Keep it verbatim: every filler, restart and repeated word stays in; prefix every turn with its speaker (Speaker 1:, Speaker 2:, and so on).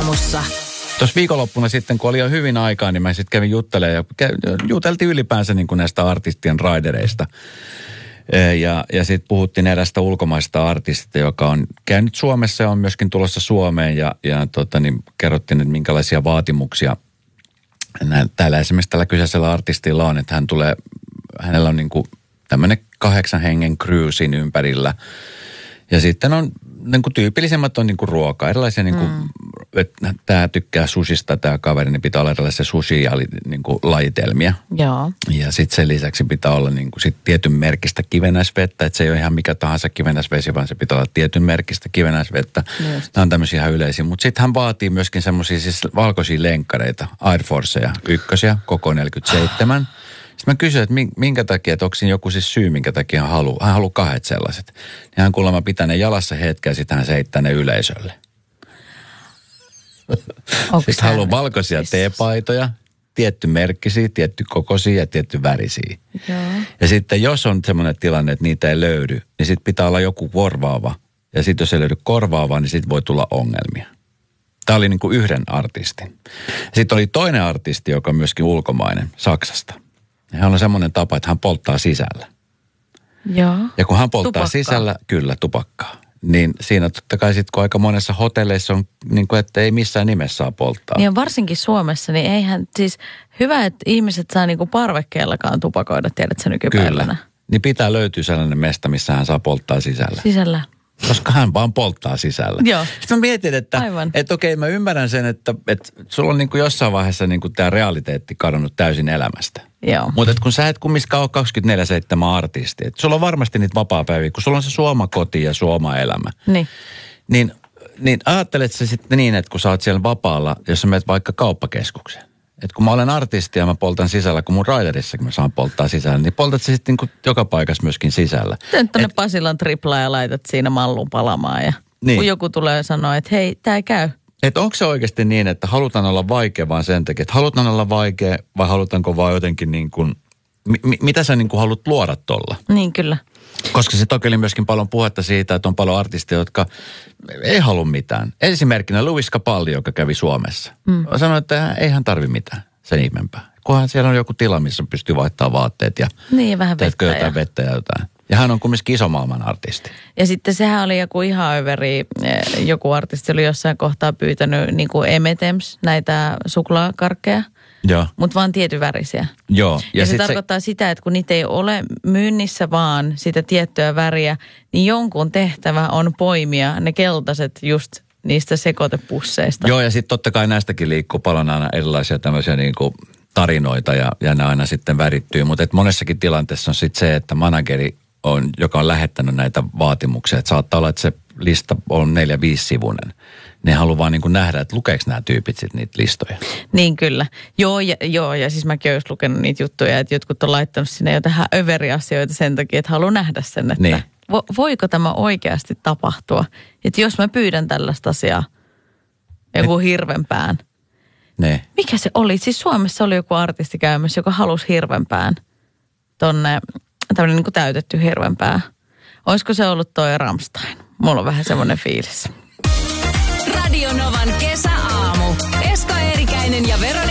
Speaker 1: aamussa.
Speaker 2: Tuossa viikonloppuna sitten, kun oli jo hyvin aikaa, niin mä sitten kävin juttelemaan ja juteltiin ylipäänsä niin kuin näistä artistien raidereista. Ja, ja sitten puhuttiin erästä ulkomaista artistista, joka on käynyt Suomessa ja on myöskin tulossa Suomeen. Ja, ja tota, niin kerrottiin, että minkälaisia vaatimuksia täällä esimerkiksi tällä kyseisellä artistilla on. Että hän tulee, hänellä on niin kuin tämmöinen kahdeksan hengen crew siinä ympärillä. Ja sitten on niin kuin tyypillisemmät on niin kuin ruoka, erilaisia niin kuin, mm. että tämä tykkää sushista, tämä kaveri, niin pitää olla erilaisia sushi-lajitelmia.
Speaker 1: Joo. Ja
Speaker 2: sitten sen lisäksi pitää olla niin kuin sit tietyn merkistä kivenäisvettä, että se ei ole ihan mikä tahansa kivenäisvesi, vaan se pitää olla tietyn merkistä kivenäisvettä. Just. Nämä on tämmöisiä ihan yleisiä, mutta sitten hän vaatii myöskin semmoisia siis valkoisia lenkkareita, Air Forceja, ykkösiä, koko neljäkymmentäseitsemän. Sitten mä kysyin, että minkä takia, että onko siinä joku siis syy, minkä takia hän haluaa. Hän haluaa kahdet sellaiset. Niin hän kuulemma pitää ne jalassa hetken ja sitten hän seittää ne yleisölle. Sitten haluaa valkoisia siis teepaitoja, tietty merkkisiä, tietty kokoisia ja tietty värisiä. Joo. Ja sitten jos on semmoinen tilanne, että niitä ei löydy, niin sitten pitää olla joku korvaava. Ja sitten jos ei löydy korvaavaa, niin sitten voi tulla ongelmia. Tämä oli niin kuin yhden artistin. Sitten oli toinen artisti, joka on myöskin ulkomainen, Saksasta. Hän on semmoinen tapa, että hän polttaa sisällä.
Speaker 1: Joo.
Speaker 2: Ja kun hän polttaa
Speaker 1: tupakkaa. Sisällä,
Speaker 2: kyllä tupakkaa, niin siinä totta kai sitten kun aika monessa hotelleissa on niin kuin, että ei missään nimessä saa polttaa.
Speaker 1: Niin varsinkin Suomessa, niin eihän siis hyvä, että ihmiset saa niin kuin parvekkeellakaan tupakoida, tiedät sä nykypäivänä.
Speaker 2: Kyllä. Niin pitää löytyä sellainen mesta, missä hän saa polttaa sisällä.
Speaker 1: Sisällä.
Speaker 2: Koska hän vaan polttaa sisällä.
Speaker 1: Joo.
Speaker 2: Sitten mä mietin, että, että okei, mä ymmärrän sen, että, että sulla on niin kuin jossain vaiheessa niin kuin tämä realiteetti kadonnut täysin elämästä.
Speaker 1: Joo.
Speaker 2: Mutta kun sä et kumminkaan ole kaksikymmentäneljä seitsemän artisti, että sulla on varmasti niitä vapaapäiviä, kun sulla on se suoma koti ja suoma elämä.
Speaker 1: Niin.
Speaker 2: Niin, niin ajattelet sä sitten niin, että kun sä oot siellä vapaalla, jos sä menet vaikka kauppakeskukseen. Että kun mä olen artisti ja mä poltan sisällä, kun mun raiderissakin mä saan polttaa sisällä, niin poltat sä sitten niin joka paikassa myöskin sisällä.
Speaker 1: Tön tuonne Pasilan triplaa ja laitat siinä mallun palamaan ja niin. Kun joku tulee sanoa, että hei, tää ei käy.
Speaker 2: Että onko se oikeasti niin, että halutaan olla vaikea vaan sen takia, että halutaan olla vaikea vai halutaanko vaan jotenkin niin kuin, mi, mitä sä niin kuin haluat luoda tolla?
Speaker 1: Niin kyllä.
Speaker 2: Koska se toki oli myöskin paljon puhetta siitä, että on paljon artisteja, jotka ei halua mitään. Esimerkkinä Lewis Capaldi, joka kävi Suomessa. Mm. Sanoi, että ei hän tarvi mitään sen ihmeempää. Kunhan siellä on joku tila, missä pystyy vaihtamaan vaatteet ja
Speaker 1: niin, vähän vettä
Speaker 2: jotain
Speaker 1: ja
Speaker 2: vettä ja jotain. Ja hän on kumminkin iso maailman artisti.
Speaker 1: Ja sitten sehän oli joku ihan överi, joku artisti oli jossain kohtaa pyytänyt niin kuin M and M's, näitä suklaakarkkeja.
Speaker 2: Joo.
Speaker 1: Mutta vaan tietyn värisiä.
Speaker 2: Joo.
Speaker 1: Ja, ja se tarkoittaa se sitä, että kun niitä ei ole myynnissä vaan sitä tiettyä väriä, niin jonkun tehtävä on poimia ne keltaiset just niistä sekoitepusseista.
Speaker 2: Joo, ja sitten totta kai näistäkin liikkuu paljon aina erilaisia tämmöisiä niin kuin tarinoita ja, ja ne aina sitten värittyy. Mutta monessakin tilanteessa on sitten se, että manageri on, joka on lähettänyt näitä vaatimuksia, että saattaa olla, että se lista on neljä, viisi sivunen. Ne haluaa vaan niin kuin nähdä, että lukeeko nämä tyypit sitten niitä listoja.
Speaker 1: Niin kyllä. Joo ja, joo, ja siis mäkin olen lukenut niitä juttuja, että jotkut on laittanut sinne jo tähän överiasioita sen takia, että haluaa nähdä sen, että niin. vo, voiko tämä oikeasti tapahtua. Että jos mä pyydän tällaista asiaa, joku hirvenpään.
Speaker 2: Ne.
Speaker 1: Mikä se oli? Siis Suomessa oli joku artisti käymässä, joka halusi hirvenpään tonne, tämmöinen niin kuin täytetty hirvenpää. Olisiko se ollut toi Rammstein? Mulla on vähän semmoinen fiilis.
Speaker 3: Radio Novan kesäaamu. Esko Eerikäinen ja Veronika